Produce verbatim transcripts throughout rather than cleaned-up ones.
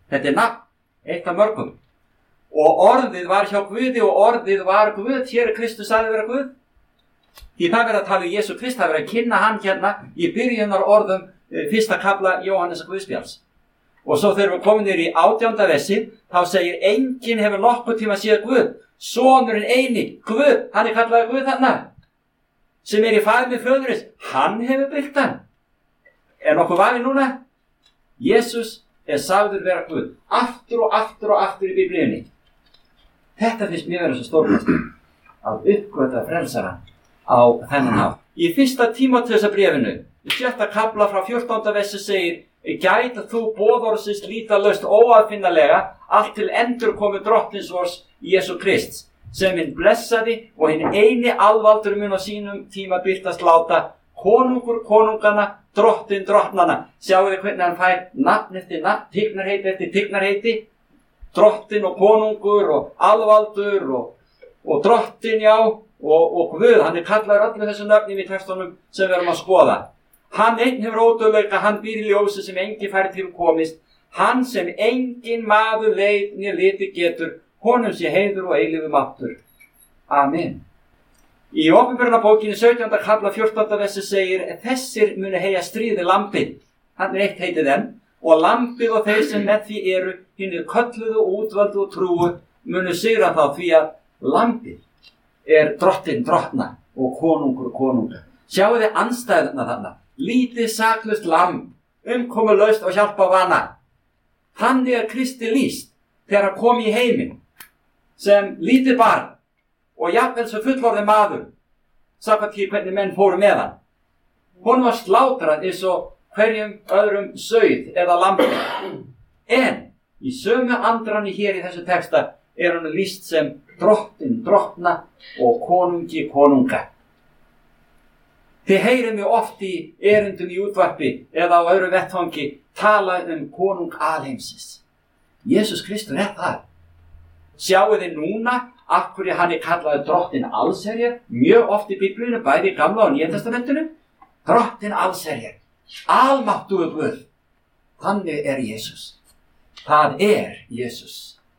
Þetta er nafn, eitt af mörgum. Og orðið var hjá Guði og orðið var Guð. Hér er Kristus sagði vera Guð. Því það verður að tala um Jesú Krist, það verður að kynna hann hérna í byrjunar orðum fyrsta kafla Jóhannesar Guðspjalls. Og svo þegar við komum niður í átjánda versi, þá segir enginn hefur nokkuð tíma að séð Guð. Sonurinn eini, Guð, hann er kallaður Guð þarna, sem er í faðmi föðurins, hann hefur byggt hann. Er nokkuð vafi núna? Jesús er sagður vera Guð, aftur og aftur og aftur í Biblíunni. Þetta finnst mér vera svo stórkostlegt, að uppgötva frelsarann á þennan hátt. Í fyrsta Tímóteusarbréfinu, í sjötta kafla frá fjórtánda versi segir: Gæt þú boðorðsins lýtalaust óaðfinnalega allt til endurkomu drottins vors Jesú Krists, sem hinn blessaði og hinn eini alvaldur mun á sínum tíma birtast láta, konungur konungana, drottin drottnana. Sjáu þið hvernig hann fær nafn eftir nafn, tignarheiti eftir tignarheiti, drottin og konungur og alvaldur og, og drottin, já, og, og Guð. Hann er kallaður allir þessu nöfnum í textunum sem við erum að skoða. Hann einn hefur ódöðleika, hann býr í ljósi sem enginn fær til komist, hann sem enginn maður leit né liti getur, honum sé heiður og eilífur máttur. Amen. Í Opinberunarbókinni sautjánda kafla fjórtánda versi segir: Þessir munu heyja stríði lambið, hann er eitt heitið enn, og lambið og þeir sem með því eru, hinir kölluðu, útvöldu og trúu, munu sigra þá, því að lambið er drottin drottna og konungur konunga. Sjáu þið andstæðuna þarna. Lítið saklaust lamb, umkomulaust og hjálpavana. Þannig er Kristi lýst þegar hann kom í heiminn sem lítið barn og jafnvel sem fullorðinn maður, samkvæmt því hvernig menn fóru með hann. Hún var slátrað eins og hverjum öðrum sauð eða lambi. En í sömu andranni hér í þessu texta er hann lýst sem drottin drottna og konungi konunga. Þið heyrið mig oft í erindum í útvarpi eða á öðru vettvangi tala um konung alheimsins. Jesús Kristur er það. Sjáu þið núna af hverju hann er kallaður drottin allsherjar, mjög oft í Biblíunni, bæði í Gamla og Nýja testamentinu. Drottin allsherjar, almáttugur Guð. Þannig er Jesús. Það er Jesús.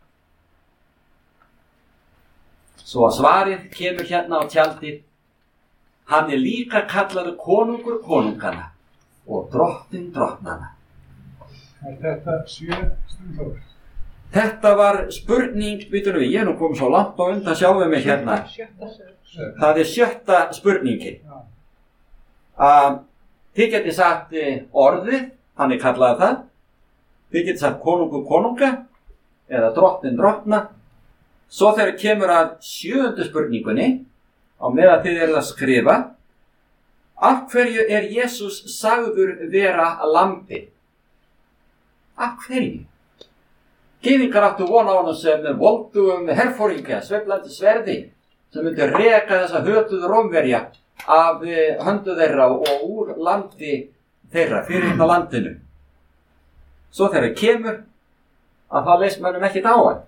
Svo svarið kemur hérna á tjaldið. Hann er líka kallaður konungur konungana og drottin drottnana. Er þetta sjö stundor? Þetta var spurning, veitum við, ég er nú komið svo langt á undan, sjáum við mig hérna. Það er sjötta spurningin. Uh, þið getið sagt orðið, hann er kallaður það. Þið getið sagt konungur konunga eða drottin drottna. Svo þegar kemur að sjöundu spurningunni, á meðan þið eruð að skrifa: Af hverju er Jesús sagður vera lambi? Af hverju? Gyðingar áttu von á honum sem voldugum herforingja, sveiflandi sverði, sem myndi reka þessa hötuðu Rómverja af höndu þeirra og úr landi þeirra, fyrir hérna landinu. Svo þegar kemur að það leist mönnum ekkert á hann.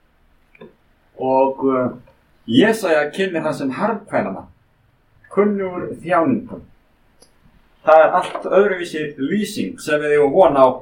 Og uh, Jesaja kynnir hann sem harmkvælana, kunnugur þjáningum. Það er allt öðruvísi lýsing sem við eigum von á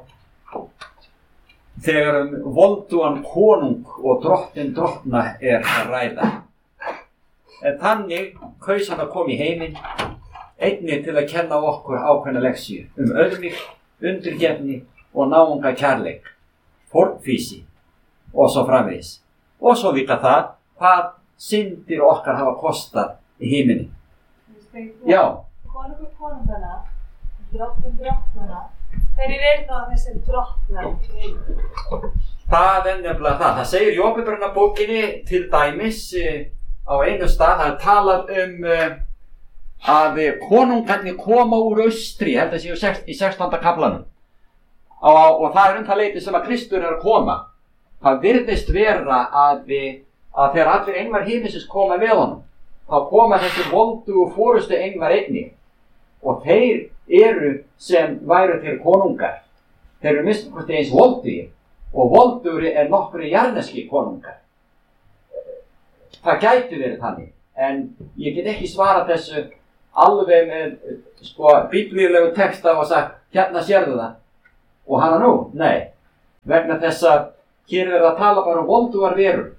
þegar um voldugan konung og drottin drottna er að ræða. En þannig kaus hann að koma í heiminn, einnig til að kenna okkur ákveðna leksíu um auðmýkt, undirgefni og náunga kærleik, fórnfýsi og svo framvegis. Og svo líka það hvað syndir okkar hafa kostað í himini. Já. Konungur konungana, drottin drottnana, hverjir eru þá þessir drottnar í heiminu? Það er nefnilega það. Það segir í Opinberunarbókinni til dæmis á einu stað, það er talað um að konungarnir koma úr austri, held að séu í sextánda kaflanum. Og það er um það leyti sem að Kristur er að koma. Það virðist vera að, við, að þegar allir englar himinsins koma með honum, þá koma þessi voldugu forustu englar einnig. Og þeir eru sem væru til konungar. Þeir eru minnst hvort eins voldugir. Og voldugri er nokkru jarneski konungar. Það gæti verið þannig. En ég get ekki svarað þessu alveg með sko, biblíulegu texta og sagt, hérna sérðu það. Og hana nú? Nei. vegna þess að hér er að tala bara um voldugar verur.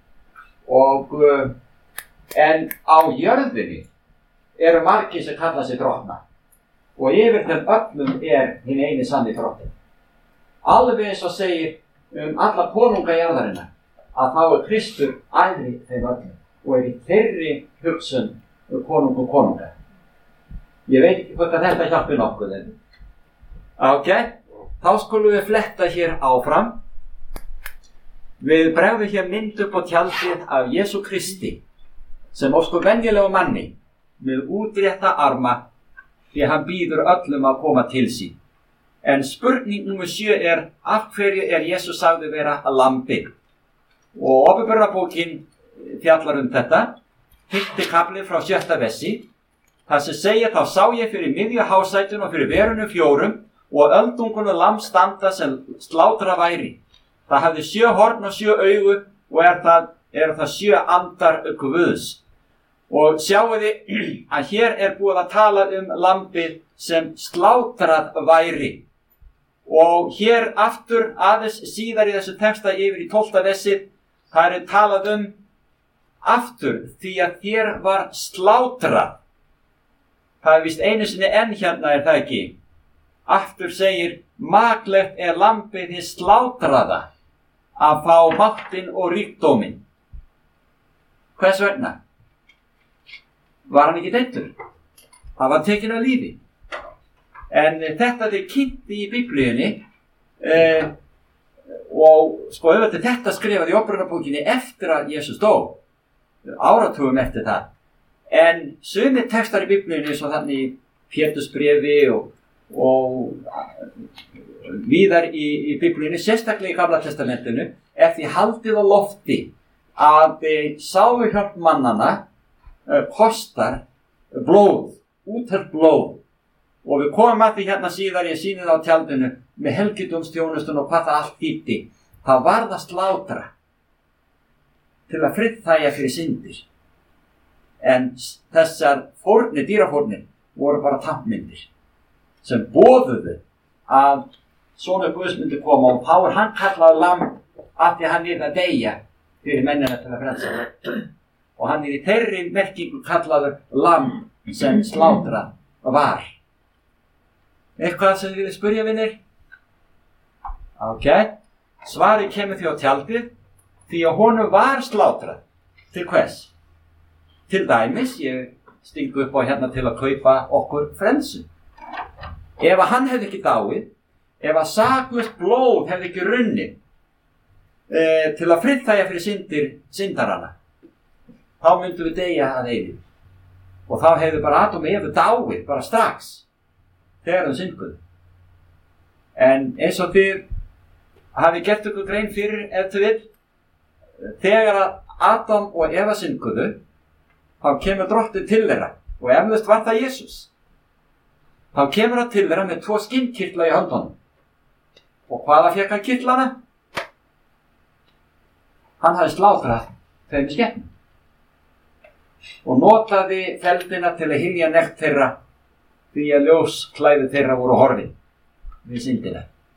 Og uh, en á jörðinni eru margir sem kalla sig drottna. Og yfir þeim öllum er hinn eini sanni drottinn. Alveg eins og segir um alla konunga jarðarinnar, að þá er Kristur æðri þeim öllum og er í þeirri hugsun konung og konunga. Ég veit ekki hvort að þetta hjálpi nokkuð en. Ok, þá skulum við fletta hér áfram. Við bregðum hér mynd upp á tjaldið af Jesú Kristi sem óskum venjulegu manni með útrétta arma því hann býður öllum að koma til sín. En spurning númer sjö er, af hverju er Jesús sagði vera lambið? Og Åpenbarabókin fjallar um þetta, fimmti kafli frá sjötta versi. Það sem segir, þá sá ég fyrir miðju hásætun og fyrir verunum fjórum og öldungunum lamb standa sem slátra væri. Það hafði sjö horn og sjö augu og er það, er það sjö andar Guðs. Og sjáu þið að hér er búið að tala um lambið sem slátrað væri. Og hér aftur aðeins síðar í þessu texta yfir í tólfta versið, það er talað um aftur því að þér var slátrað. Það er víst einu sinni enn hérna, er það ekki? Aftur segir, maklegt er lambið hið slátraða að fá máttinn og ríkdóminn. Hvers vegna? Var hann ekki deyndur? Það var tekinn af lífi. En þetta er kynnt í Biblíunni eh, og sko auðvitað þetta skrifað í Åpenbarabókinni eftir að Jesús dó, áratugum eftir það. En sumir textar í Biblíunni, svo þannig í Pétursbréfi og, og víðar í, í Biblíunni, sérstaklega í Gamla testamentinu, er því haldið á lofti að sáuhjálp mannanna eh, kostar blóð, úthelt blóð. Og við komum að því hérna síðar, ég sýni það á tjaldinu, með helgidómsþjónustun og hvað það allt þýddi. Það varð að slátra til að friðþægja fyrir syndir. En þessar fórnir, dýrafórnir, voru bara táknmyndir sem boðuðu að sonur Guðs myndi koma og þá er hann kallaður lamb af því að hann er að deyja fyrir mennina til að frelsa. Og hann er í þeirri merkingu kallaður lamb sem slátrað var. Eitthvað sem þið viljið spyrja, vinir? Ok, svarið kemur því á tjaldið því að honum var slátrað. Til hvers? Til dæmis, ég stingu upp á hérna til að kaupa okkur frelsu. Ef að hann hefði ekki dáið, ef að saklaust blóð hefði ekki runnið e, til að friðþægja fyrir syndir syndarana, þá myndum við deyja að eilífu. Og þá hefði bara Adam og Evu dáið, bara strax. Þegar þau synguðu. En eins og þið hafi gert ykkur grein fyrir ef þið vil, þegar Adam og Eva synguðu, þá kemur drottinn til þeirra og eflaust var það Jesús. Þá kemur hann til þeirra með tvo skinnkirtla í höndunum. Og hvaða fékk hann kirtlana? Hann hafði slátrað þeim í skepnum og notaði feldina til að hylja nekt þeirra því að ljósklæði þeirra voru horfin við syndina.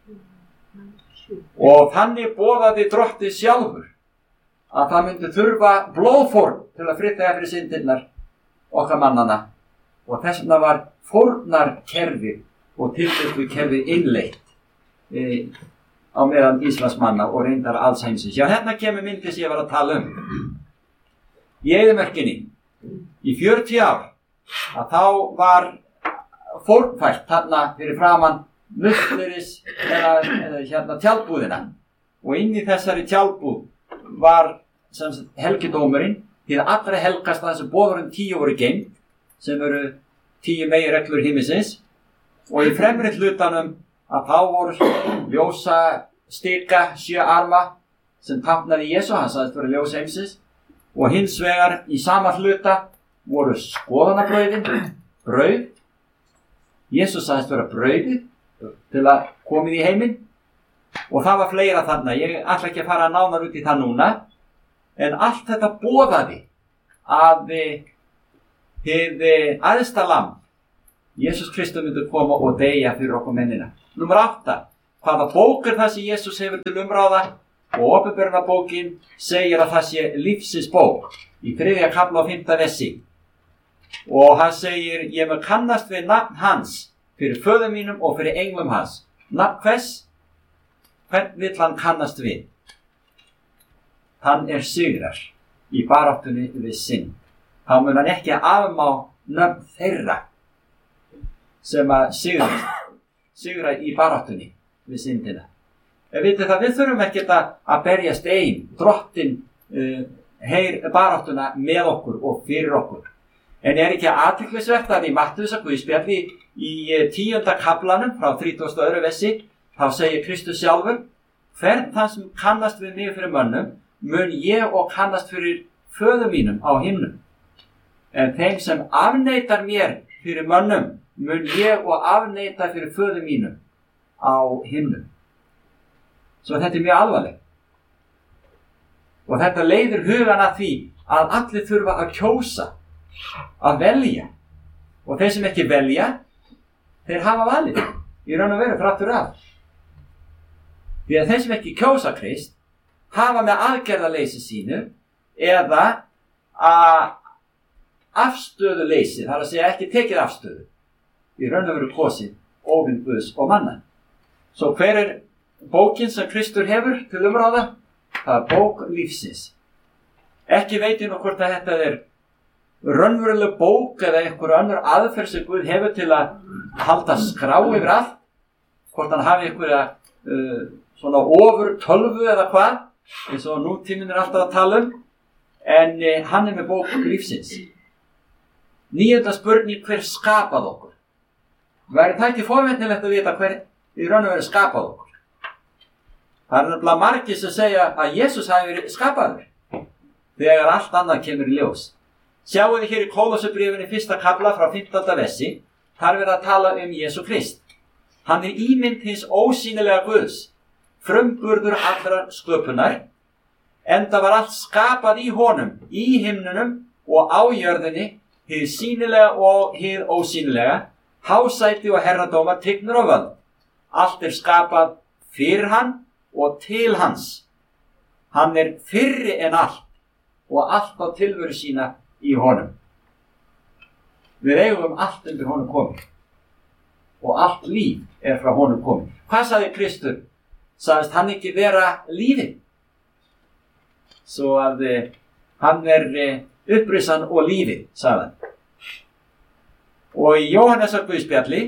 Og þannig boðaði drottinn sjálfur að það myndi þurfa blóðfórn til að friðþægja fyrir syndirnar okkar mannana. Og þess vegna var fórnarkerfið og tilbyrgjukerfið innleitt e, á meðan Íslands manna og reyndar alls heimsins. Já, hérna kemur myndi sem ég var að tala um. Í eyðimörkinni, í fjörutíu ár, að þá var fórnfært þarna fyrir framan musteris eða, eða hérna tjaldbúðina og inn í þessari tjaldbúð var sem sagt, helgidómurinn því að allra helgast að þessu boðurum tíu voru geymt sem eru tíu meginreglur himmisins og í fremri hlutanum að þá voru ljósa stika sjö arma sem táknaði Jesú, hann sagðist vera ljós heimsins og hins vegar í sama hluta voru skoðanabrauðin, brauð. Jesús sagðist vera brauðið til að komið í heiminn og það var fleira þarna. Ég ætla ekki að fara nánar út í það núna en allt þetta boðaði að hið æðsta lamb Jesús Kristus myndi koma og deyja fyrir okkur mennina. Númer átta. hvaða bók er það sem Jesús hefur til umráða, og Opinberunarbókin segir að það sé lífsins bók í þriðja kafla og fimmta versi. Og hann segir, ég mun kannast við nafn hans fyrir föður mínum og fyrir englum hans. Nafn hvers? Hvern vill hann kannast við? Hann er sigrar í baráttunni við synd. Þá mun hann ekki afmá nöfn þeirra sem að sigra, sigra í baráttunni við syndina. En vitið það, við þurfum ekkert að berjast ein, drottin uh, heyr baráttuna með okkur og fyrir okkur. En er ekki athyglisvert að í Mattheusar guðspjalli í tíunda kaflanum frá þrítugasta og öðru versi, þá segir Kristus sjálfur, hvern þann sem kannast við mig fyrir mönnum, mun ég og kannast fyrir föður mínum á himnum. En þeim sem afneitar mér fyrir mönnum, mun ég og afneita fyrir föður mínum á himnum. Svo þetta er mjög alvarlegt. Og þetta leiðir hugan að því að allir þurfa að kjósa, að velja. Og þeir sem ekki velja, þeir hafa valið í raun og veru þráttur af. Því að þeir sem ekki kjósa Krist hafa með aðgerðaleysi sínu eða að afstöðuleysi, það er að segja ekki tekið afstöðu, í raun og veru kosið óvinn Guðs og manna. Svo hver er bókin sem Kristur hefur til umráða? Það er bók lífsins. Ekki veit ég nú hvort að þetta er raunveruleg bók eða einhver önnur aðferð sem Guð hefur til að halda skrá yfir allt, hvort hann hafi einhverja uh, svona ofur tölvu eða hvað, eins og nútíminn er alltaf að tala um, en uh, hann er með bók lífsins. Níunda spurning, hver skapað okkur? Væri það ekki forvitnilegt að vita hver í raun og veru skapað okkur? Það er nefnilega margir sem segja að Jesús hafi verið skapaður þegar allt annað kemur í ljós. Sjáum við hér í Kólossarbréfinu fyrsta kafla frá fimmtánda versi, þar verið að tala um Jesú Krist. Hann er ímynd hins ósýnilega Guðs, frumburður allrar sköpunar, enda var allt skapað í honum, í himnunum og á jörðinni, hið sýnilega og hið ósýnilega, hásæti og herradóma, tignur og völd. Allt er skapað fyrir hann og til hans. Hann er fyrri en allt og allt á tilveru sína í honum. Við eigum allt undir honum komið og allt líf er frá honum komið. Hvað sagði Kristur? Sagðist hann ekki vera lífið? Svo að eh, hann er eh, upprissan og lífið, sagði hann. Og í Jóhannesar guðspjalli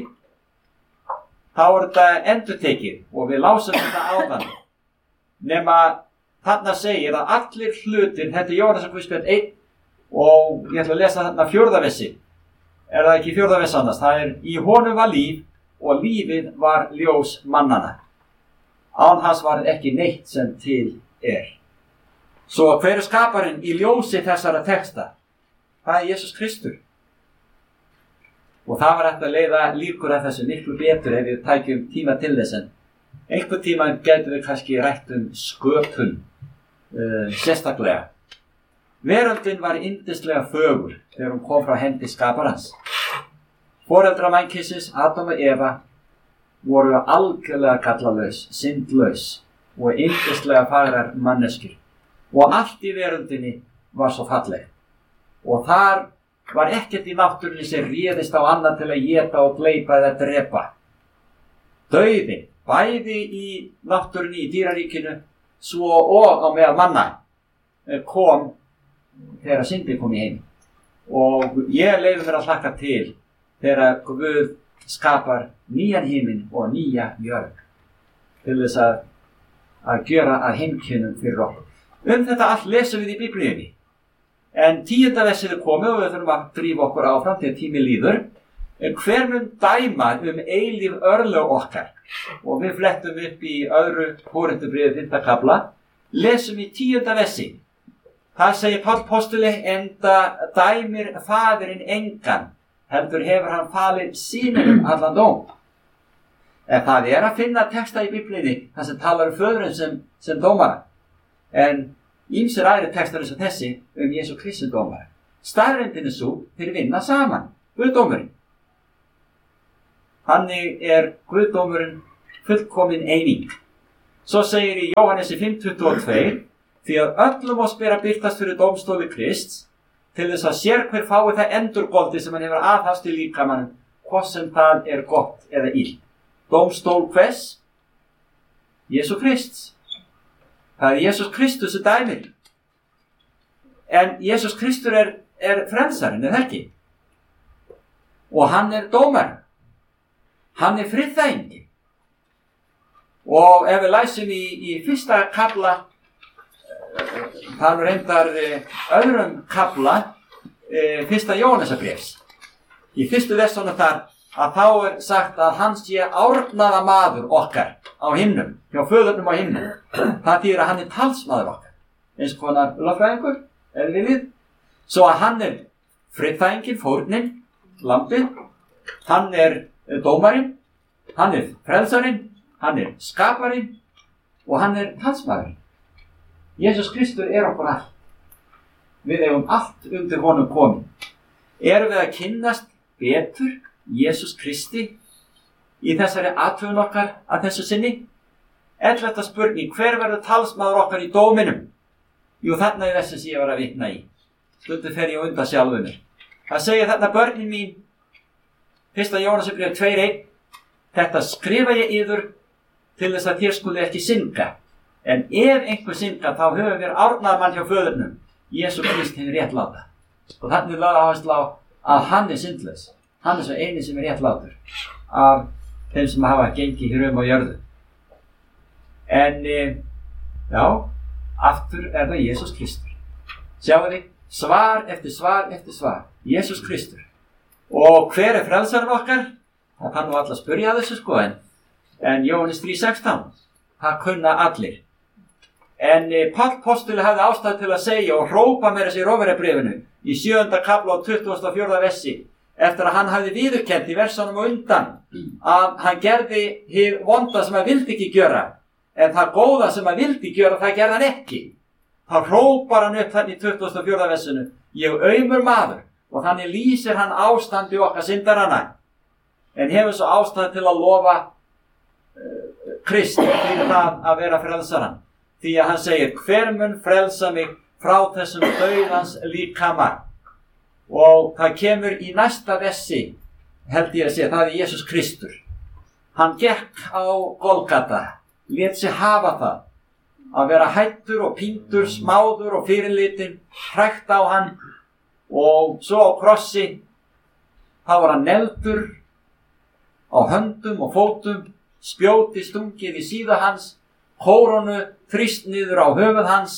þá er þetta endurtekið og við lásum þetta áðan, nema þarna segir að allir hlutir, þetta er Jóhannesar guðspjall einn og ég ætla að lesa þarna fjórða versi, er það ekki fjórða versi annars, það er í honum var líf og lífið var ljós mannanna. Án hans var ekki neitt sem til er. Svo hver er skaparinn í ljósi þessara texta? Það er Jesús Kristur. Og það var hægt að leiða líkur að þessu miklu betur ef við tækjum tíma til þess, en einhver tíma getum við kannski rætt um sköpun uh, sérstaklega. Veröldin var yndislega fögur þegar hún kom frá hendi skaparans. Foreldrar mannkynsins, Adam og Eva, voru algjörlega gallalaus, syndlaus og yndislega fagrar manneskjur. Og allt í veröldinni var svo fallegt. Og þar var ekkert í náttúrunni sem réðist á annað til að éta og gleypa eða drepa. Dauði, bæði í náttúrunni, í dýraríkinu, svo og á meðal manna, kom þegar syndin kom í heim. Og ég leyfi mér að hlakka til þegar Guð skapar nýjan himinn og nýja jörð til þess að, að gjöra að heimkynnum fyrir okkur. Um þetta allt lesum við í Biblíunni. En tíunda versið er komið og við þurfum að drífa okkur áfram til tími líður. En hver mun dæma um eilíf örlög okkar? Og við flettum upp í öðru Korinthubréfi fimmta kafla, lesum í tíunda versi. Það segir Páll postuli, enda dæmir faðirinn engan, heldur hefur hann falið sínum allan dóm. En það er að finna texta í Biblíunni þar sem talar um föðurinn sem, sem dómara. En ýmsir aðrir textar eins og þessi um Jesú Kristi dómara. Staðreyndin er svo, þeir vinna saman, Guðdómurinn. Þannig er Guðdómurinn fullkomin eining. Svo segir í Jóhannesi fimm tuttugu og tvö, því að öllum oss ber að birtast fyrir dómstóli Krists, til þess að sér hver fái það endurgoldi sem hann hefur aðhafst í líkamanum, hvort sem það er gott eða illt. Dómstól hvers? Jesú Krists. Það er Jesús Kristus sem dæmir. En Jesús Kristur er, er frelsarinn, er það ekki? Og hann er dómar. Hann er friðþægingi. Og ef við læsum í, í fyrsta kafla, það er reyndar öðrum kafla e, fyrsta Jóhannesarbréfs. Í fyrstu versunum þar að þá er sagt að hann sé árnaða maður okkar á himnum, hjá föðurnum á himnum. Það þýðir að hann er talsmaður okkar, eins konar lögfræðingur, eða viljið. Svo að hann er friðþægingin, fórnin, lambið, hann er dómarinn, hann er frelsarinn, hann er skaparinn og hann er talsmaðurinn. Jesús Kristur er okkur allt. Við eigum allt undir honum komin. Erum við að kynnast betur Jesús Kristi í þessari athugun okkar að þessu sinni? Ellefta spurning, hver verður talsmaður okkar í dóminum? Jú, þarna er þessi sem ég var að vitna í. Stundum fer ég undan sjálfum mér. Það segir þarna börnin mín, fyrsta Jóhannesarbréf tvö eitt, þetta skrifa ég yður til þess að þér skuli ekki synga. En ef einhver synga, þá höfum við árnaðan mann hjá föðurnum. Jesú Krist hefur réttláta. Og þannig er lögð áherslu á að hann er syndlaus. Hann er svo eini sem er réttlátur af þeim sem hafa gengið hér um á jörðu. En, e, já, aftur er það Jesús Kristur. Sjáu þið, svar eftir svar eftir svar. Jesús Kristur. Og hver er frelsarinn okkar? Það kann nú alla spyrja þessu sko, en, en Jóhannes þrjú sextán, það kunna allir. En e, Páll postuli hafði ástæðu til að segja og hrópa með þessi Rómverjabréfinu í sjöunda kafla og tuttugasta og fjórða versi, eftir að hann hafði viðurkennt í versunum og undan að hann gerði hið vonda sem hann vildi ekki gjöra, en það góða sem hann vildi gjöra, það gerði hann ekki. Þá hrópar hann upp þannig í tuttugasta og fjórða versinu, ég aumur maður, og þannig lýsir hann ástandi okkar syndaranna, en hefur svo ástæðu til að lofa uh, Krist fyrir það að vera frelsarann. Því að hann segir, hver mun frelsa mig frá þessum dauðans líkama? Og það kemur í næsta versi, held ég að segja, það er Jesús Kristur. Hann gekk á Golgata, lét sig hafa það, að vera hættur og píndur, smáður og fyrirlitin, hrækt á hann, og svo á krossi, þá var hann negldur á höndum og fótum, spjóti stungið í síða hans, kórónu þrýst niður á höfuð hans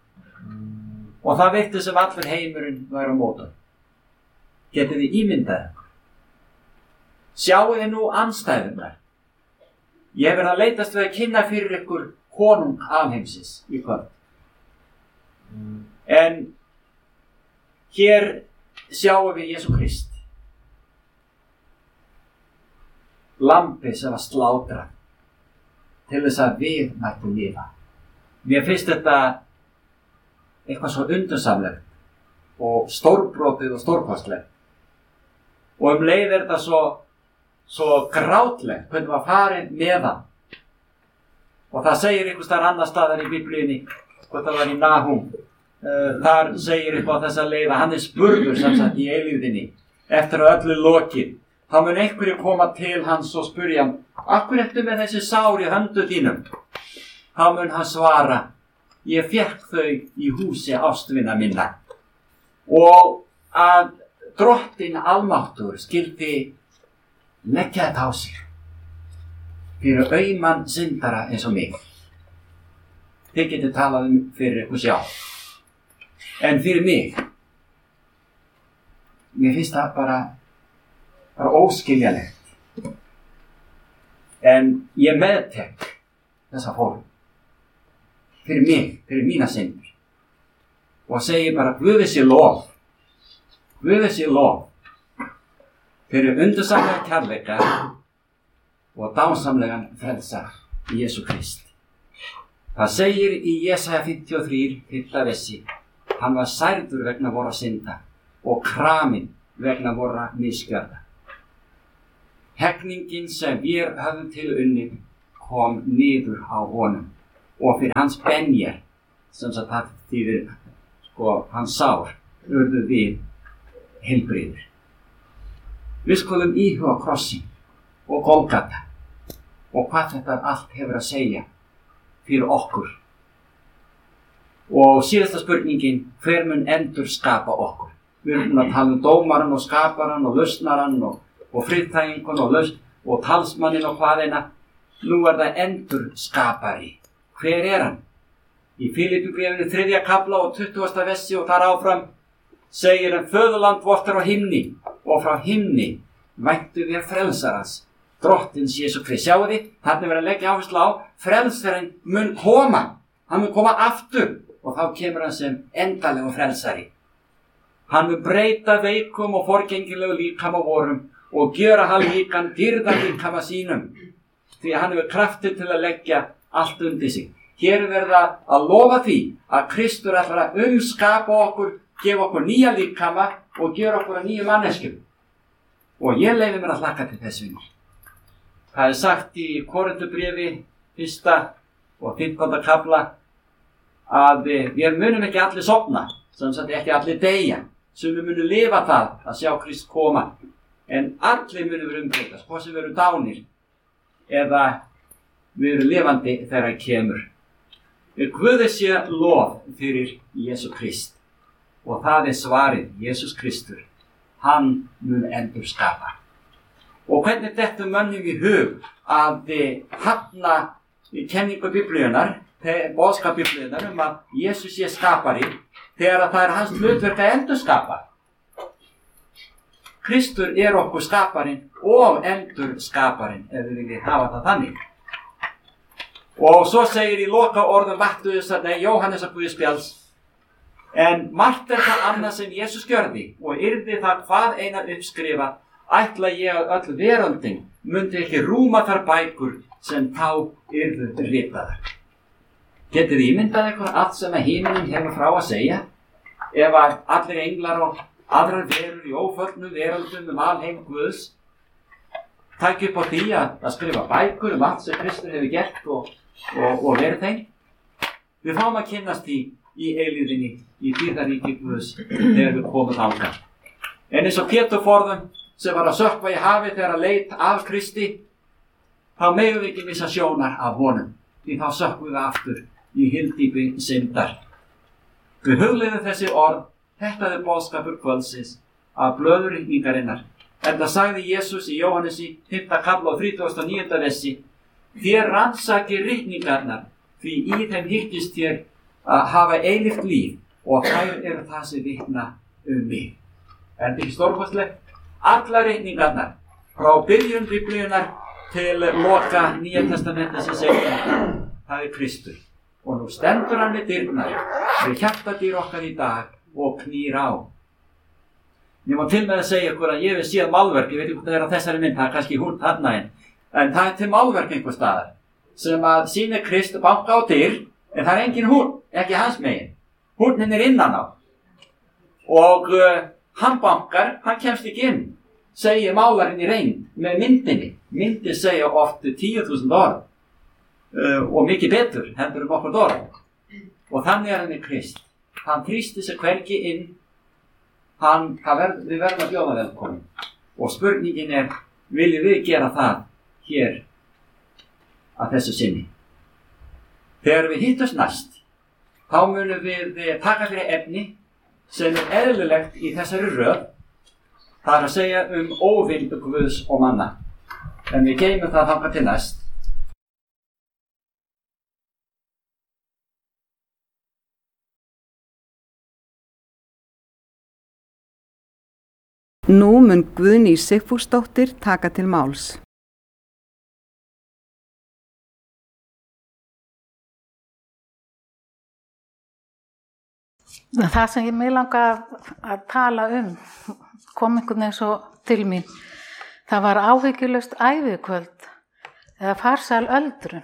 og það virtist sem allur heimurinn væri á móti. Getið þið ímyndað ykkur? Sjáu þið nú andstæðurnar. Ég hef verið að leitast við að kynna fyrir ykkur konung alheimsins í kvöld. En hér sjáum við Jesú Krist. Lambið sem var slátrað til þess að við mættum lifa. Mér finnst þetta eitthvað svo undursamlegt og stórbrotið og stórkostlegt. Og um leið er þetta svo, svo grátlegt hvernig var farið með hann. Og það segir einhvers staðar annar staðar í Biblíunni, hvort það var í Nahum, uh, þar segir eitthvað á þessa leið að hann er spurður sem sagt í eilífðinni eftir að öllu lokið. Þá mun einhverju koma til hans og spyrja hann, af hverju ertu með þessi sár í höndu þínum? Þá mun hann svara, ég fékk þau í húsi ástvina minna. Og að drottinn almáttur skyldi leggja þetta á sig fyrir auman syndara eins og mig. Þið getið talað um fyrir ykkur sjálf. En fyrir mig, mér finnst það bara bara óskiljanlegt. En ég meðtek þessa fórn fyrir mig, fyrir mína syndir og segi bara Guði sé lof, Guði sé lof fyrir undursamlega kærleika og dásamlegan frelsar í Jesú Krist. Það segir í Jesaja fimmtíu og þrjú, fyrsta versi, hann var særður vegna vorra synda og kraminn vegna vorra misgjörða. Heggningin sem við höfum til unnið kom niður á honum og fyrir hans benjar, sem sagt það þýðir sko hans sár, urðu við heilbrigðir. Við skulum íhuga krossin og Golgata og hvað þetta allt hefur að segja fyrir okkur. Og síðasta spurningin, hver mun endur skapa okkur? Við erum búin að tala um dómaran og skaparan og lausnaran og, og friðþægingun og lausn og talsmannin og hvaðina. Nú er það endur skapari. Hver er hann? Í Filippíubréfinu þriðja kafla og tuttugasta versi og þar áfram segir hann: föðurland vort er á himni og frá himni væntu við frelsarans, drottins Jesú Krist. Sjáu þið, þarna verður að leggja áherslu á frelsarinn mun koma. Hann mun koma aftur og þá kemur hann sem endalegu frelsari. Hann mun breyta veikum og forgengilegu líkama vorum og gjöra hann líkan dýrða líkama sínum, því að hann hefur krafti til að leggja allt undir sig. Hér er verið að lofa því að Kristur ætlar að umskapa okkur, gefa okkur nýja líkama og gera okkur að nýju manneskjum. Og ég leyfi mér að hlakka til þess vinur. Það er sagt í Korintubréfi fyrsta og fimmtánda kafla að við munum ekki allir sofna, sem sagt ekki allir deyja, sem við munum lifa það að sjá Krist koma, en allir munum við umbreytast, hvort sem við erum dánir eða við erum lifandi þegar hann kemur. Guði sé lof fyrir Jesú Krist og það er svarið, Jesús Kristur, hann mun endur skapa. Og hvernig þetta mönnum í hug að hafna kenningu Biblíunar, boðskap Biblíunar um að Jesús sé skapari, þegar að það er hans hlutverk að endur skapa. Kristur er okkur skaparinn og endur skaparinn, ef við viljum hafa það þannig. Og svo segir í loka orðum Mattheusar, nei, Jóhannesar Guðspjalls: en margt er það annað sem Jesús gjörði, og yrði það hvað eina uppskrifa, ætla ég að öll veröldin mundi ekki rúma þar bækur sem þá yrðu ritaðar. Getið ímyndað ykkur allt sem að himinin hefur frá að segja? Ef að allir englar og aðrar verur í óföllnu veröldum um alheim Guðs tækja upp á því að, að skrifa bækur um allt sem Kristur hefur gert og, og, og verið þeim. Við fáum að kynnast því í eilíðinni, í dýrðaríki Guðs, þegar við komum þangað. En eins og Pétur forðum sem var að sökkva í hafi þegar að leit af Kristi, þá megum við ekki missa sjónar af honum, því þá sökkvum við aftur í hyldýpi syndar. Við hugleiðum þessi orð, þetta er boðskapur kvöldsins af blöðurýningarinnar. En það sagði Jesús í Jóhannesi fimmta kafla og þrítugasta og níunda versi: þér rannsakið ritningarnar, því í þeim hittist þér að hafa eilíft líf, og þær eru það sem vitna um mig. Er þetta ekki stórkostlegt? Allar ritningarnar, frá byrjun Biblíunar til loka Nýja testamentisins segir, það er Kristur. Og nú stendur hann við dyrnar, við hjartadýr okkar í dag og knýr á. Ég má til með að segja ykkur að ég hef séð málverk, ég veit ekki hvað það er á þessari mynd, það er kannski hún þarna einn, en það er til málverk einhver staðar, sem að sýnir Krist banka á dyr, en það er engin hún, ekki hans megin. Húninn er innan á. Og uh, hann bankar, hann kemst ekki inn, segir málarinn í reynd með myndinni. Myndir segja oft tíu þúsund orð uh, og mikið betur heldur um okkur orð. Og þannig er hann í Krist. Hann þrýsti sig hvergi inn. Hann, verð, við verðum að bjóða velkomin. Og spurningin er, viljum við gera það hér að þessu sinni? Þegar við hittust næst, þá munum við taka fyrir efni sem er eðlilegt í þessari röð. Það er að segja um óvild Guðs og manna. En við geymum það þangað til næst. Nú mun Guðný Sigfúsdóttir taka til máls. Það sem ég mig langa að tala um kom einhvern veginn svo til mín. Það var áhyggjulaust ævikvöld eða farsæl öldrun.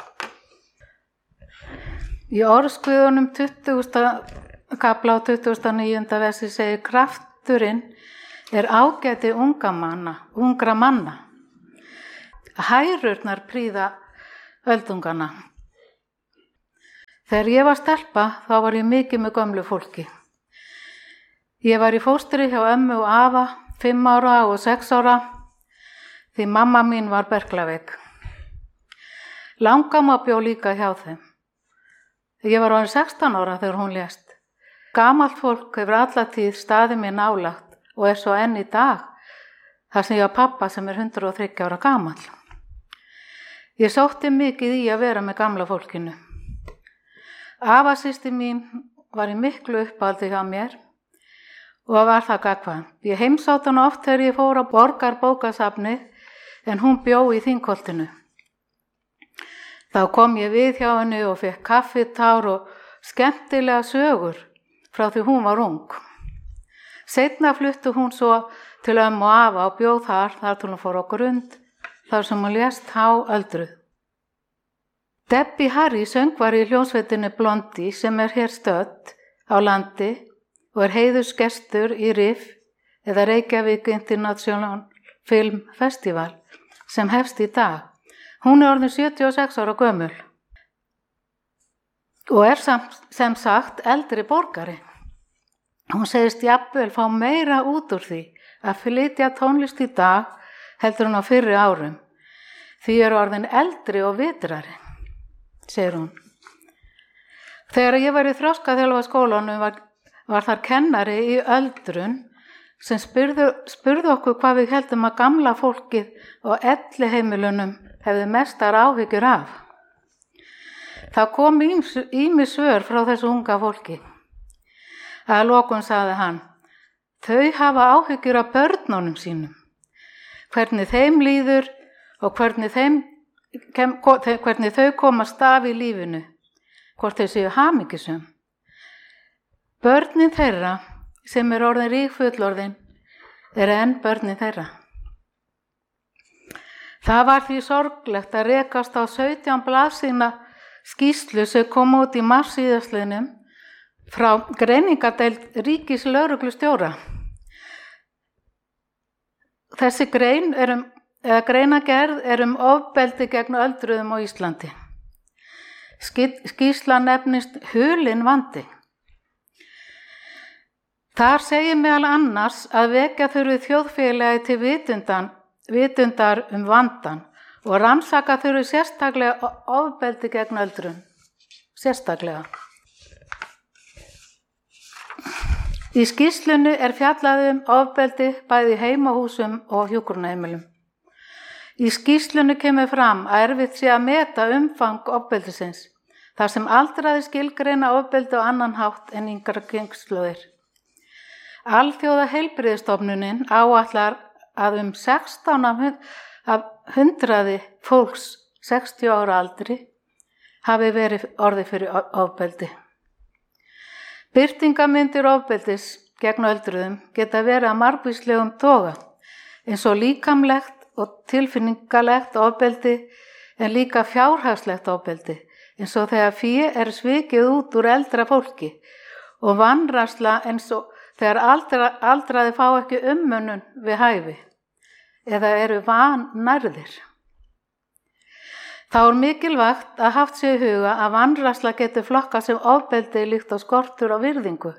Í Orðsguðunum tuttugasta kafla og tuttugasta og níunda versi segir: krafturinn er ágæti unga manna, ungra manna. Hærurnar prýða öldungana. Þegar ég var stelpa þá var ég mikið með gömlu fólki. Ég var í fóstri hjá ömmu og afa, fimm ára og sex ára, því mamma mín var berklaveik. Langamma bjó líka hjá þeim. Ég var orðin sextán ára þegar hún lést. Gamalt fólk hefur alla tíð staðið mér nálagt og er svo enn í dag, þar sem ég á pappa sem er hundrað og þriggja ára gamall. Ég sótti mikið í að vera með gamla fólkinu. Afasystir mín var í miklu uppáldi hjá mér og var það gagkvæmt. Ég heimsátt hana oft þegar ég fór á Borgarbókasafni en hún bjó í Þingholtinu. Þá kom ég við hjá henni og fekk kaffitár og skemmtilega sögur frá því hún var ung. Seinna fluttu hún svo til ömmu og afa og bjó þar þar til hún fór á Grund, þar sem hún lést háöldruð. Debbie Harry söngvari í hljómsveitinni Blondie sem er hér stödd á landi og er heiðursgestur í R I F eða Reykjavík International Film Festival sem hefst í dag. Hún er orðin sjötíu og sex ára gömul og er sem, sem sagt eldri borgari. Hún segist jafnvel fá meira út úr því að flytja tónlist í dag heldur hún á fyrri árum. Því er orðin eldri og vitrari, segir hún. Þegar ég var í Þroskaþjálfa skólanum var, var þar kennari í öldrun sem spurðu, spurðu okkur hvað við heldum að gamla fólkið og elliheimilunum hefði mestar áhyggjur af. Það kom ýmis svör frá þessu unga fólki. Að lokum sagði hann, þau hafa áhyggjur af börnunum sínum, hvernig þeim líður og hvernig, þeim, kem, hvernig þau komast af í lífinu, hvort þau séu hamingjusum. Börnin þeirra, sem er orðin rík fullorðin, er enn börnin þeirra. Það var því sorglegt að rekast á sautján blaðsíðna skýrslu sem kom út í mars síðastliðnum frá greiningardeild ríkislögreglustjóra. Þessi grein er um, eða greinagerð er um ofbeldi gegn öldruðum á Íslandi. Skýrslan nefnist Hulinn vandi. Þar segir meðal annars að vekja þurfi þjóðfélagi til vitundan vitundar um vandan og rannsaka þurfi sérstaklega ofbeldi gegn öldrun. Sérstaklega. Í skýrslunni er fjallað um ofbeldi bæði í heimahúsum og hjúkrunarheimilum. Í skýrslunni kemur fram að erfitt sé að meta umfang ofbeldisins, þar sem aldraði skilgreina ofbeldi á annan hátt en yngra kynslóðir. Alþjóða heilbrigðisstofnunin áætlar að um sextán af hundraði fólks sextíu ára aldri hafi verið orðið fyrir ofbeldi. Birtingamyndir ofbeldis gegn öldruðum geta verið að margvíslegum toga, eins og líkamlegt og tilfinningalegt ofbeldi en líka fjárhagslegt ofbeldi, eins og þegar fé er svikið út úr eldra fólki og vanræksla eins og þegar aldra, aldraði fá ekki umönnun við hæfi eða eru vannærðir. Þá er mikilvægt að haft sér í huga að vanræksla getur flokkað sem ofbeldi líkt á skortur á virðingu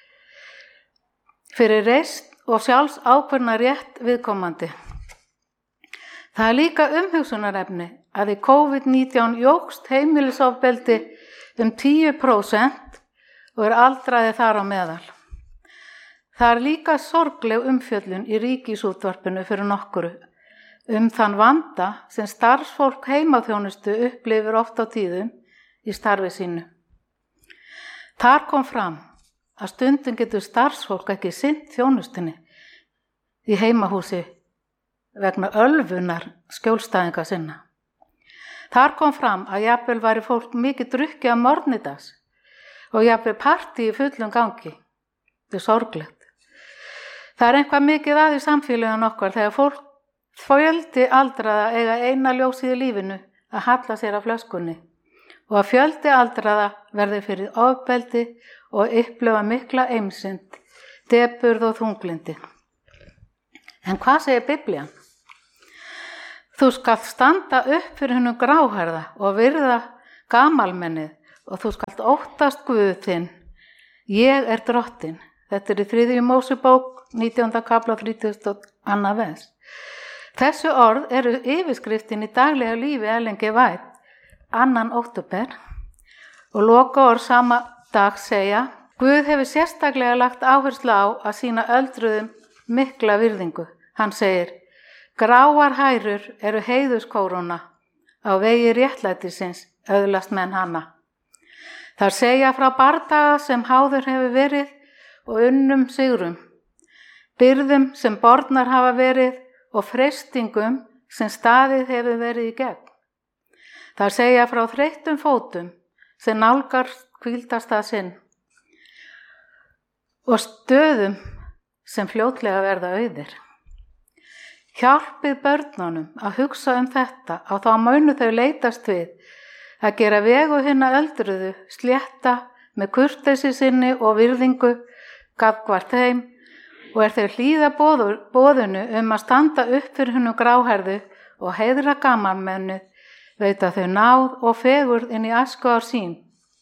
fyrir reisn og sjálfs ákvörðna rétt viðkomandi. Það er líka umhugsunarefni að í COVID nítján jókst heimilisofbeldi um tíu prósent og er aldraði þar á meðal. Það er líka sorgleg umfjöllun í Ríkisútvarpinu fyrir nokkru um þann vanda sem starfsfólk heimaþjónustu upplifir oft á tíðum í starfi sínu. Þar kom fram að stundum getur starfsfólk ekki sinnt þjónustunni í heimahúsi vegna ölvunar skjólstæðinga sinna. Þar kom fram að jafnvel væri fólk mikið drukkið að morgnidags og jafnvel partí í fullum gangi. Þetta er sorglegt. Það er eitthvað mikið að í samfélögum okkar þegar fólk fjöldi aldraða eiga eina ljósið í lífinu að halla sér af flöskunni og að fjöldi aldraða verði fyrir ofbeldi og upplifa mikla eimsind, depurð og þunglindi. En hvað segir Biblían? Þú skalt standa upp fyrir hennum gráherða og virða gamalmennið og þú skalt óttast Guð þinn. Ég er drottin. Þetta er í þriðju Mósebók, nítjánda kafla, þrítugasta og annað vers. Þessu orð eru yfirskriftin í daglega lífi Ellen G. White, annan október, og loka orð sama dag segja: Guð hefur sérstaklega lagt áherslu á að sýna öldruðum mikla virðingu. Hann segir: Gráar hærur eru heiðuskóróna, á vegi réttlætisins öðlast menn hana. Þar segja frá bardaga sem háður hefur verið og unnum sigrum, byrðum sem bornar hafa verið og freistingum sem staðið hefur verið í gegn. Þar segja frá þreyttum fótum sem nálgar hvíldastað sinn og stöðum sem fljótlega verða auðir. Hjálpið börnunum að hugsa um þetta og þá munu þau leitast við að gera vegu hinna öldruðu slétta með kurteisi sinni og virðingu gagnvart þeim og er þeir hlýða boðunu um að standa upp fyrir hinnu gráherðu og heiðra gamalmennu veita þau náð og fegurð inn í æskuár sín.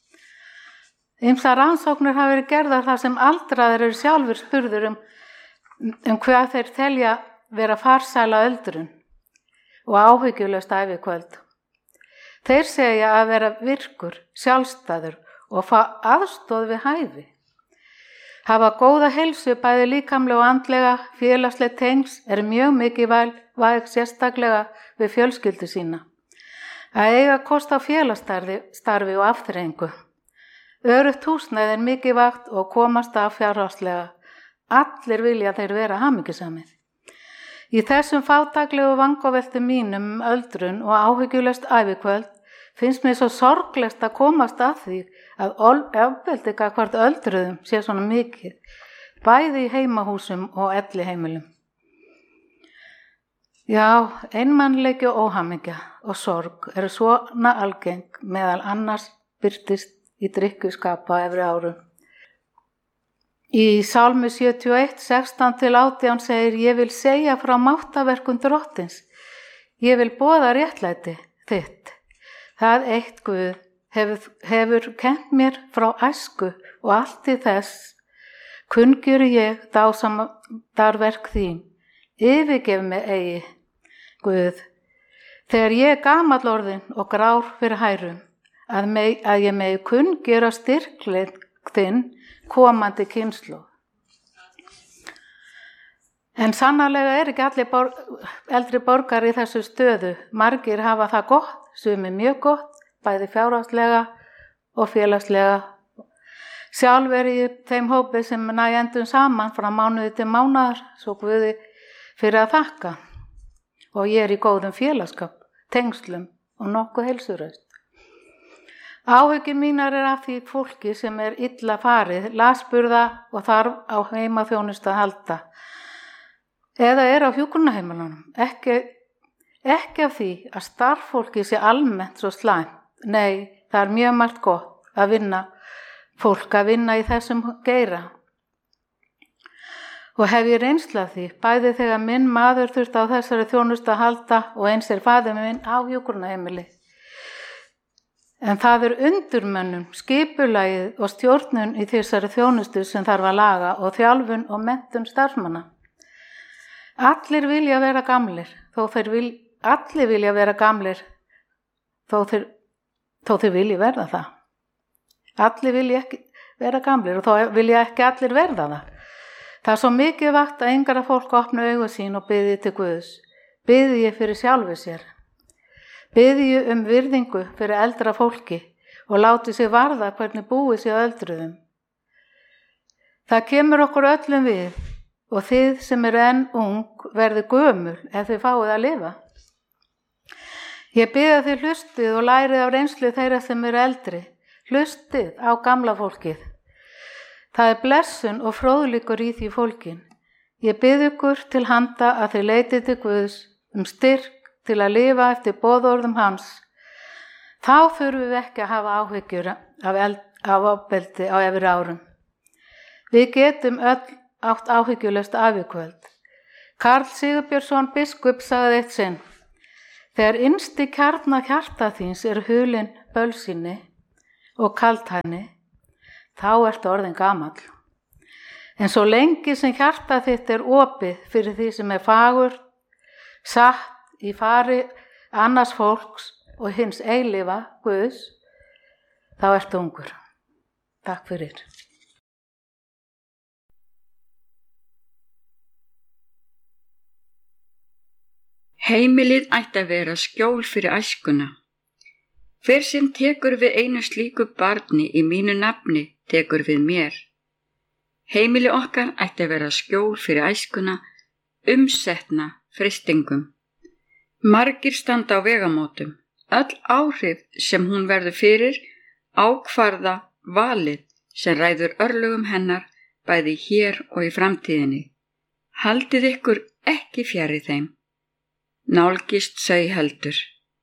Ýmsar rannsóknir hafa verið gerðar þar sem aldraðir eru sjálfur spurður um, um hvað þeir telja vera farsæla öldrun og áhyggjulaust ævikvöld. Þeir segja að vera virkur, sjálfstæður og fá aðstoð við hæfi. Hafa góða heilsu bæði líkamlega og andlega, félagsleg tengs er mjög mikilvæg sérstaklega við fjölskyldu sína. Að eiga kost á félagsstarfi og afþreyingu. Öruggt húsnæði er mikilvægt og komast af fjárhagslega. Allir vilja þeir vera hamingjusamir. Í þessum fátæklegu vangaveltum mínum um öldrun og áhyggjulaust ævikvöld finnst mér svo sorglegt að komast að því að ofbeldi gagnvart öldruðum sé svona mikið, bæði í heimahúsum og elliheimilum. Já, einmannleiki og óhamingja og sorg eru svona algeng meðal annars birtist í drykkjuskapa efri árum. Í Sálmi sjötíu og eitt, sextán til átján segir: Ég vil segja frá máttaverkum drottins. Ég vil boða réttlæti þitt. Það eitt Guð hefur, hefur kennt mér frá æsku og allt í þess kunngjöri ég dásamarverk þín. Yfirgef mig eigi, Guð, þegar ég er gamall orðinn og grár fyrir hærum, að, meg, að ég megi kunngjöra styrkleik þinn komandi kynslóð. En sannarlega er ekki allir bor- eldri borgar í þessu stöðu. Margir hafa það gott, sumir mjög gott, bæði fjárhagslega og félagslega. Sjálf er ég þeim hópi sem næ endum saman frá mánuði til mánaðar, svo Guði fyrir að þakka. Og ég er í góðum félagskap, tengslum og nokkuð heilsuraust. Áhyggjur mínar er af því fólki sem er illa farið, lasburða og þarf á heimaþjónustu að halda. Eða er á hjúkrunarheimilunum. Ekki, ekki af því að starffólki sé almennt svo slæmt. Nei, það er mjög margt gott að vinna, fólk að vinna í þessum geira. Og hef ég reynslu af því, bæði þegar minn maður þurfti á þessari þjónustu að halda og eins er faðir minn á hjúkrunarheimili. En það er undurmönnum, skipulagið og stjórnun í þessari þjónustu sem þarf að laga og þjálfun og menntun starfsmanna. Allir vilja vera gamlir, þó þeir vil, allir vilja vera gamlir, þó þeir, þó þeir vilja verða það. Allir vilja ekki vera gamlir og þó vilja ekki allir verða það. Það er svo mikið vakt að yngra fólk opna augu sín og biðji til Guðs. Biðji fyrir sjálfu sér. Biðji um virðingu fyrir eldra fólki og láti sig varða hvernig búið sig á öldruðum. Það kemur okkur öllum við og þið sem eru enn ung verði gömul ef þið fáið að lifa. Ég bið að þið hlustið og lærið á reynslu þeirra sem eru eldri. Hlustið á gamla fólkið. Það er blessun og fróðleikur í því fólkin. Ég bið ykkur til handa að þið leitið til Guðs um styrk til að lifa eftir boðorðum hans. Þá þurfum við ekki að hafa áhyggjur af, eld, af ofbeldi á efri árum. Við getum öll átt áhyggjulaust ævikvöld. Karl Sigurbjörnsson biskup sagði eitt sinn: Þegar innsti kjarna hjarta þíns er hulinn bölsinni og kaldhæðni, þá ertu orðin gamall. En svo lengi sem hjarta þitt er opið fyrir því sem er fagur, satt í fari annars fólks og hins eilífa Guðs, þá ertu ungur. Takk fyrir. Heimilið ætti að vera skjól fyrir æskuna. Hver sem tekur við einu slíku barni í mínu nafni, tekur við mér. Heimilið okkar ætti að vera skjól fyrir æskuna, umsetna freistingum. Margir standa á vegamótum. Öll áhrif sem hún verður fyrir ákvarða valið sem ræður örlögum hennar bæði hér og í framtíðinni. Haldið ykkur ekki fjarri þeim. Nálgist þau heldur.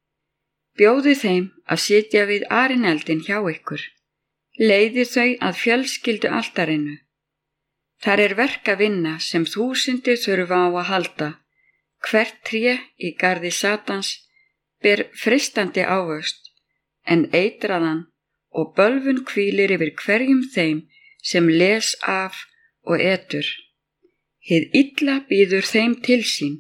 Bjóðu þeim að sitja við arineldin hjá ykkur. Leiði þau að fjölskyldu altarinu. Þar er verk að vinna sem þúsundir þurfa á að halda. Hvert tré í garði Satans ber freistandi ávöxt, en eitraðan og bölvun hvílir yfir hverjum þeim sem les af og etur. Hið illa býður þeim til sín.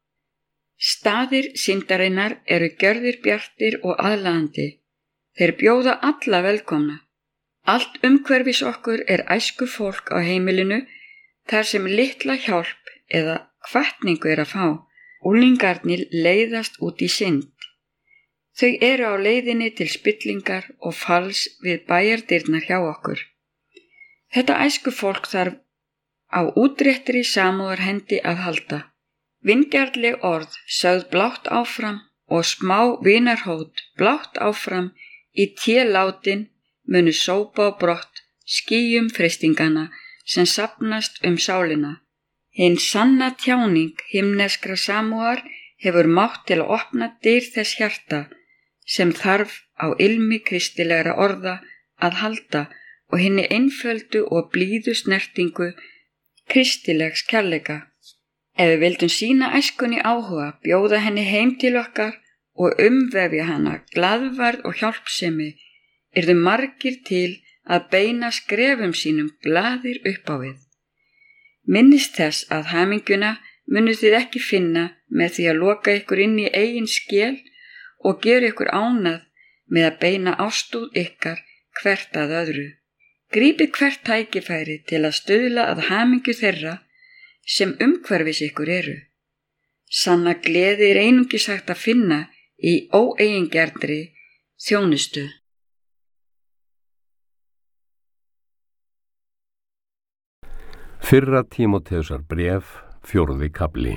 Staðir syndarinnar eru gjörðir bjartir og aðlaðandi. Þeir bjóða alla velkomna. Allt umhverfis okkur er æsku fólk á heimilinu þar sem litla hjálp eða hvatningu er að fá. Unglingarnir leiðast út í synd. Þau eru á leiðinni til spillingar og falls við bæjardyrnar hjá okkur. Þetta æsku fólk þarf á útréttri samúðarhendi að halda. Vingjarnleg orð sögð blátt áfram og smá vinarhót blátt áfram í télátin munu sópa á brott skýjum freistingana sem safnast um sálina. Hinn sanna tjáning himneskra samúðar hefur mátt til að opna dyr þess hjarta sem þarf á ilmi kristilegra orða að halda og hinni einföldu og blíðu snertingu kristilegs kærleika. Ef við vildum sína æskunni áhuga, bjóða henni heim til okkar og umvefja hana glaðværð og hjálpsemi, yrðu margir til að beina skrefum sínum glaðir upp á við. Minnist þess að hamingjuna munuð þið ekki finna með því að loka ykkur inn í eigin skel og gera ykkur ánað með að beina ástúð ykkar hvert að öðru. Grípið hvert tækifæri til að stuðla að hamingju þeirra sem umhverfis ykkur eru. Sanna gleði er einungis hægt að finna í óeigingerðri þjónustu. Fyrra Tímóteusar bréf, fjórði kafli.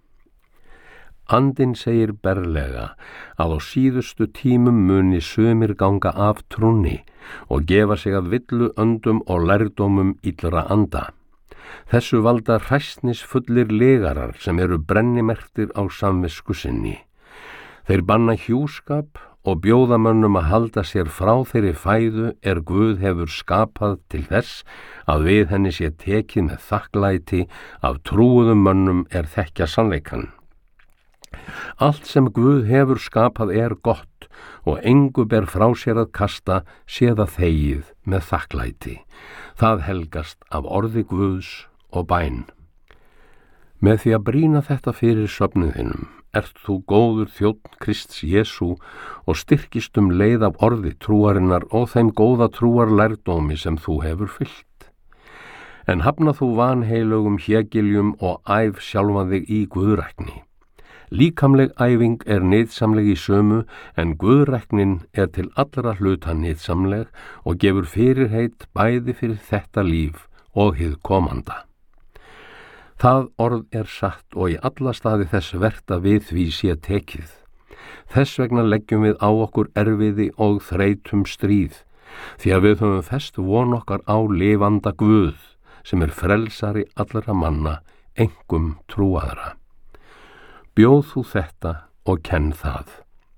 Andinn segir berlega að á síðustu tímum muni sumir ganga af trúnni og gefa sig að villu öndum og lærdómum illra anda. Þessu valda hræsnisfullir legarar sem eru brennimerktir á samvisku sinni. Þeir banna hjúskap og bjóða mönnum að halda sér frá þeirri fæðu er Guð hefur skapað til þess að við henni sé tekið með þakklæti af trúuðum mönnum er þekkja sannleikann. Allt sem Guð hefur skapað er gott og engu ber frá sér að kasta sé það þegið með þakklæti. Það helgast af orði Guðs og bæn. Með því að brýna þetta fyrir söfnuðinum ert þú góður þjónn Krists Jesú og styrkist um leið af orði trúarinnar og þeim góða trúar lærdómi sem þú hefur fyllt. En hafna þú vanheilugum hjegiljum og æf sjálfan þig í guðrækni. Líkamleg æfing er nytsamleg í sömu, en guðræknin er til allra hluta nytsamleg og gefur fyrirheit bæði fyrir þetta líf og hið komanda. Það orð er satt og í alla staði þess vert að við því sé tekið. Þess vegna leggjum við á okkur erfiði og þreytum stríð, því að við höfum fest von okkar á lifanda Guð, sem er frelsari allra manna, einkum trúaðra. Bjóð þú þetta og kenn það.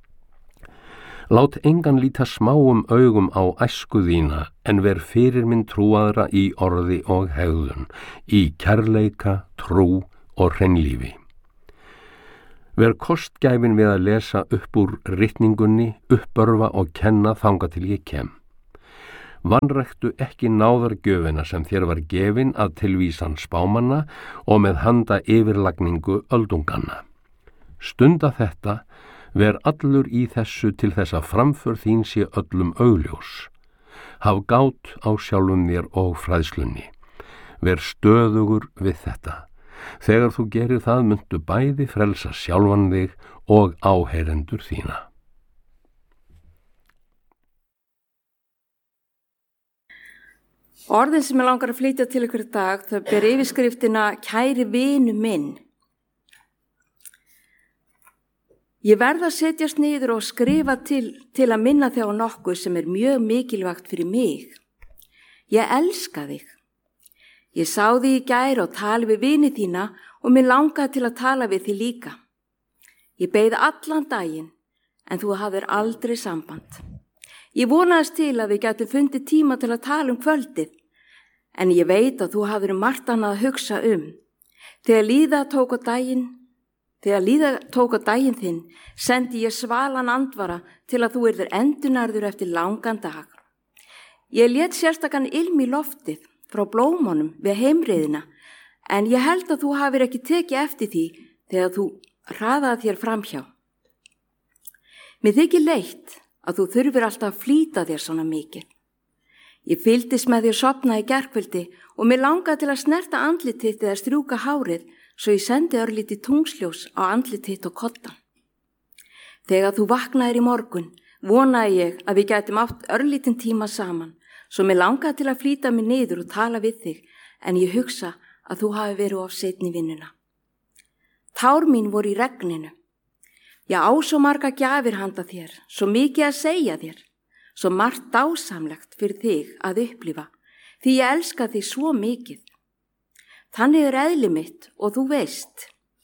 Lát engan líta smáum augum á æsku þína, en ver fyrirmynd trúaðra í orði og hegðun, í kærleika, trú og hreinlífi. Ver kostgæfin við að lesa upp úr ritningunni, uppörfa og kenna þangað til ég kem. Vanræktu ekki náðargjöfina sem þér var gefin að tilvísan spámanna og með handa yfirlagningu öldunganna. Stunda þetta, ver allur í þessu til þess að framför þín sé öllum augljós. Haf gát á sjálfum þér og fræðslunni. Ver stöðugur við þetta. Þegar þú gerir það muntu bæði frelsa sjálfan þig og áheyrendur þína. Orðin sem ég langar að flytja til ykkur í dag, þau ber yfirskriftina Kæri vinu minn. Ég verð að setjast niður og skrifa til, til að minna þig á nokkuð sem er mjög mikilvægt fyrir mig. Ég elska þig. Ég sá þig í gær og tali við vini þína og mér langaði til að tala við þig líka. Ég beið allan daginn, en þú hafðir aldrei samband. Ég vonaðist til að við gætum fundið tíma til að tala um kvöldið, en ég veit að þú hafðir margt annað að hugsa um. Þegar líða tók á daginn, þegar líða tók á daginn þinn, sendi ég svalan andvara til að þú yrðir endurnærður eftir langan dag. Ég lét sérstakann ilm í loftið frá blómunum við heimreiðina, en ég held að þú hafir ekki tekið eftir því þegar þú hraðaði þér framhjá. Mér þykir leitt að þú þurfir alltaf að flýta þér svona mikið. Ég fylgdist með þér sofna í gærkvöldi og mér langaði til að snerta andlititt eða strjúka hárið svo ég sendi örlítið tungsljós á andlititt og koddan. Þegar þú vaknaðir í morgun vonaði ég að við gætum átt örlítinn tíma saman, svo mér langaði til að flýta mig niður og tala við þig, en ég hugsa að þú hafi verið of seinn í vinnuna. Tár mín voru í regninu. Ég á svo marga gjafir handa þér, svo mikið að segja þér, svo margt dásamlegt fyrir þig að upplifa, því ég elska þig svo mikið. Þannig er eðli mitt og þú veist.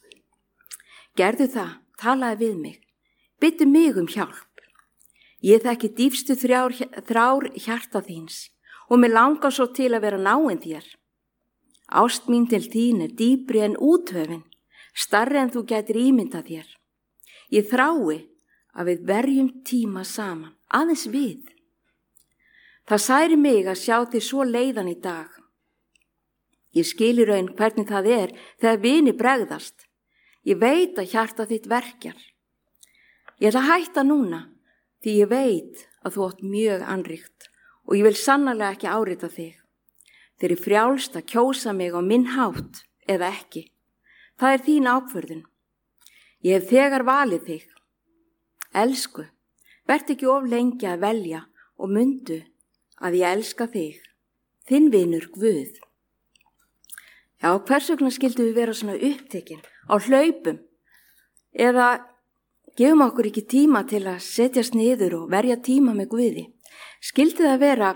Gerðu það, talaði við mig, byttu mig um hjálp. Ég þekki dýpstu þrjár, þrár hjarta þíns og mér langar svo til að vera náinn þér. Ást mín til þín er dýpri en úthöfin, starri en þú gætir ímyndað þér. Ég þrái að við verjum tíma saman, aðeins við. Það særi mig að sjá þig svo leiðan í dag. Ég skil í raun hvernig það er þegar vini bregðast. Ég veit að hjarta þitt verkjar. Ég ætla að hætta núna, því ég veit að þú átt mjög anríkt og ég vil sannarlega ekki árita þig. Þeir eru frjálst að kjósa mig á minn hátt eða ekki. Það er þín ákvörðun. Ég hef þegar valið þig. Elsku, verð ekki of lengi að velja og mundu að ég elska þig. Þinn vinur Guð. Já, hvers vegna skildum við vera svona upptekin á hlaupum eða gefum okkur ekki tíma til að setjast niður og verja tíma með Guði. Skildi það vera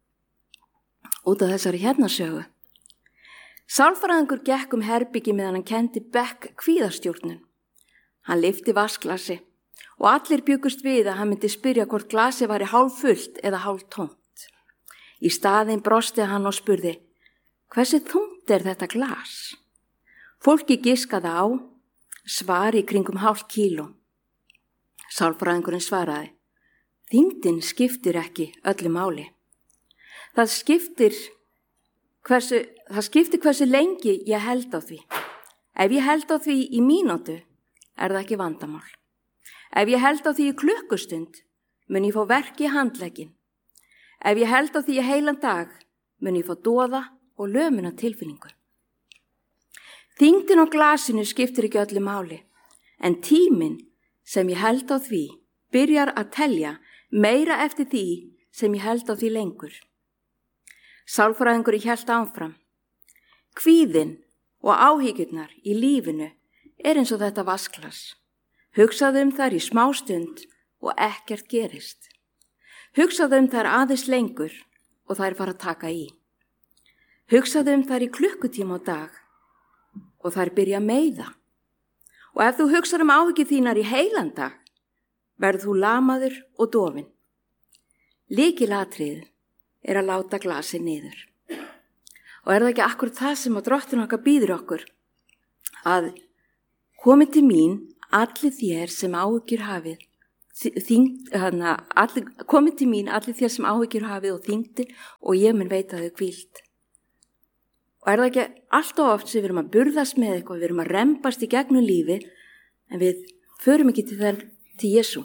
út af þessari hérnasögu. Sálfræðingur gekk um herbyggi meðan hann kendi Beck kvíðastjórnun. Hann lyfti vatnsglasi og allir bjuggust við að hann myndi spyrja hvort glasi væri hálf fullt eða hálf tómt. Í staðinn brosti hann og spurði, hversu þungt er þetta glas? Fólki giskaði á, svar í kringum hálft kíló. Sálfræðingurinn svaraði, þyngdin skiptir ekki öllu máli. Það skiptir hversu, það skiptir hversu lengi ég held á því. Ef ég held á því í mínútu, er það ekki vandamál. Ef ég held á því í klukkustund, mun ég fá verk í handlegginn. Ef ég held á því í heilan dag, mun ég fá doða og lömuna tilfinningu. Þyngdin á glasinu skiptir ekki öllu máli, en tíminn sem ég held á því byrjar að telja meira eftir því sem ég held á því lengur. Sálfræðingur hélt áfram. Kvíðin og áhyggjurnar í lífinu er eins og þetta vatnsglas. Hugsaðu um þær í smástund og ekkert gerist. Hugsaðu um þær aðeins lengur og þær fara að taka í. Hugsaðu um þær í klukkutíma á dag og þær byrja að meiða. Og ef þú hugsar um áhyggjur þínar í heilan dag, verður þú lamaður og dofinn. Lykilatriðið er að láta glasið niður. Og er það ekki akkur það sem að Drottinn okkar býður okkur? Að komi til mín allir þér sem áhyggjur hafið, þyngd, hana, allir, komið til mín allir þér sem áhyggjur hafið og þyngdir og ég mun veita þau hvíld. Og er það ekki alltaf oft sem við erum að burðast með eitthvað, við erum að rembast í gegnum lífi, en við förum ekki til þenn til Jesú.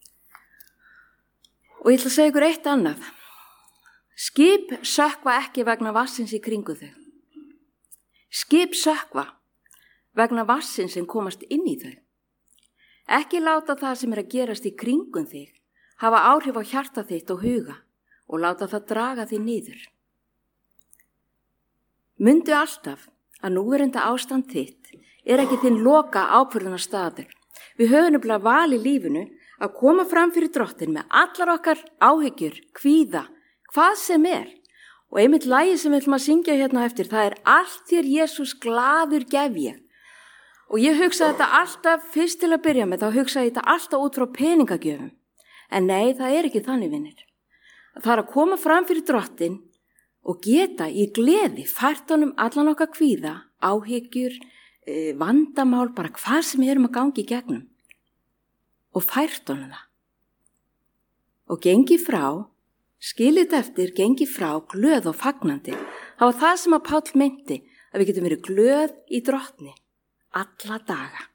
Og ég ætla að segja ykkur eitt annað. Skip sökkva ekki vegna vassins í kringu þau. Skip sökkva vegna vassins sem komast inn í þau. Ekki láta það sem er að gerast í kringum þig hafa áhrif á hjarta þitt og huga og láta það draga þig niður. Mundu alltaf að núverandi ástand þitt er ekki þinn loka ákvörðunar staður. Við höfum nefnilega val í lífinu að koma fram fyrir drottin með allar okkar áhyggjur, kvíða, hvað sem er. Og einmitt lagi sem við ætlum að syngja hérna eftir, það er allt þér Jesús glaður gef ég. Og ég hugsaði þetta alltaf, fyrst til að byrja með, þá hugsaði þetta alltaf út frá peningagjöfum. En nei, það er ekki þannig, vinnir. Það er að koma fram fyrir drottin og geta í gleði fært honum allan okkar kvíða, áhyggjur, vandamál, bara hvað sem við erum að gangi í gegnum. Og fært honum það. Og gengi frá, skilit eftir, gengi frá, glöð og fagnandi. Það var það sem að Páll meinti, að við getum verið glöð í drottni alla daga.